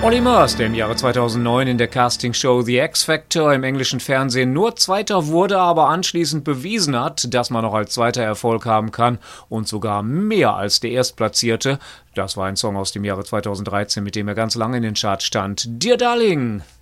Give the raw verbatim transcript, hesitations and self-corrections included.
Olly Murs, der im Jahre zweitausendneun in der Castingshow The X Factor im englischen Fernsehen nur Zweiter wurde, aber anschließend bewiesen hat, dass man auch als Zweiter Erfolg haben kann und sogar mehr als der Erstplatzierte. Das war ein Song aus dem Jahre zweitausenddreizehn, mit dem er ganz lange in den Charts stand. Dear Darling!